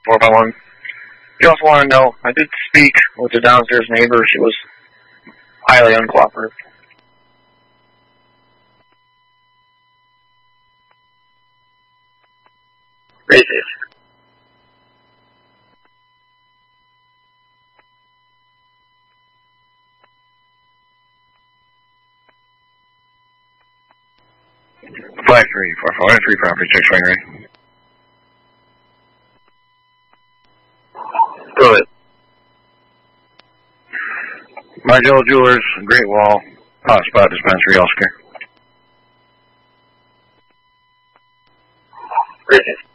451. You also want to know, I did speak with the downstairs neighbor. She was highly uncooperative. Racist. Flag 344, 3 property, 6 swing right. Go ahead. Margello Jewelers, Great Wall, Hotspot Dispensary, Oscar. Racist.